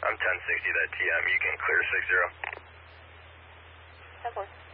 I'm 1060, that TM. You can clear 60. That works.